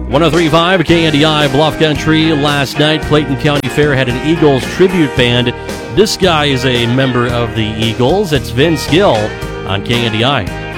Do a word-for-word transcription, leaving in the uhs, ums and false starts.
one oh three point five K N D I Bluff Country. Last night, Clayton County Fair had an Eagles tribute band. This guy is a member of the Eagles. It's Vince Gill on K N D I.